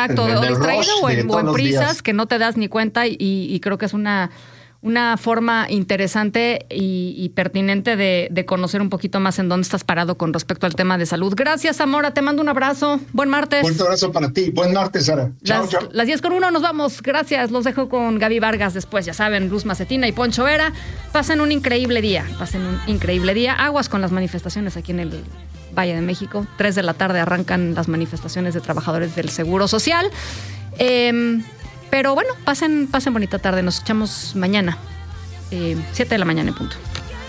Exacto, o distraído o en prisas que no te das ni cuenta y creo que es una forma interesante y pertinente de conocer un poquito más en dónde estás parado con respecto al tema de salud. Gracias, Zamora, te mando un abrazo. Buen martes. Fuerte abrazo para ti. Buen martes, Sara. Chao, chao. Las 10:01 nos vamos. Gracias. Los dejo con Gaby Vargas después. Ya saben, Luz Macetina y Poncho Vera. Pasen un increíble día. Aguas con las manifestaciones aquí en el Valle de México. 3 de la tarde arrancan las manifestaciones de trabajadores del Seguro Social. Pero bueno, pasen bonita tarde. Nos escuchamos mañana, 7 de la mañana en punto.